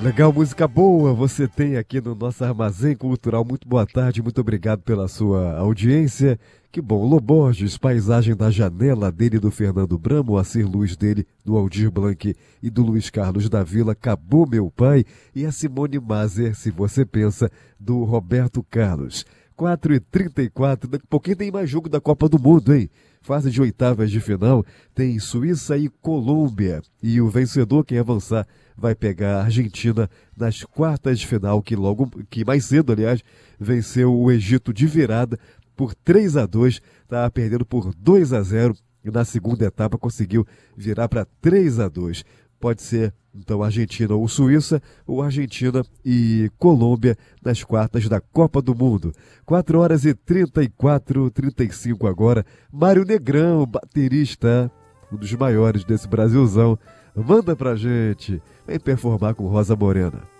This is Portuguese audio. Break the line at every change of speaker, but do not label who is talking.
Legal, música boa você tem aqui no nosso Armazém Cultural. Muito boa tarde, muito obrigado pela sua audiência. Que bom, Loborges, Paisagem da Janela dele do Fernando Bramo, Acir Luz dele do Aldir Blanc e do Luiz Carlos da Vila, Acabou Meu Pai, e a Simone Mazer, Se Você Pensa, do Roberto Carlos. 4h34, daqui a pouquinho tem mais jogo da Copa do Mundo, hein? Fase de oitavas de final, tem Suíça e Colômbia. E o vencedor, quem avançar, vai pegar a Argentina nas quartas de final, que mais cedo, aliás, venceu o Egito de virada por 3-2, estava perdendo por 2-0 e na segunda etapa conseguiu virar para 3-2. Pode ser, então, Argentina ou Suíça, ou Argentina e Colômbia nas quartas da Copa do Mundo. 4h34, 35 agora. Mário Negrão, baterista, um dos maiores desse Brasilzão, manda pra gente. Vem performar com Rosa Morena.